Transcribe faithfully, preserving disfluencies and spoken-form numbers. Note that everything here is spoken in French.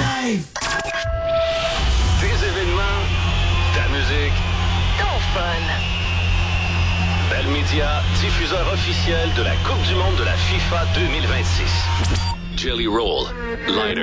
live. Des événements, ta musique, ton fun. Bell Media, diffuseur officiel de la Coupe du monde de la FIFA deux mille vingt-six. Jelly Roll, Lighter.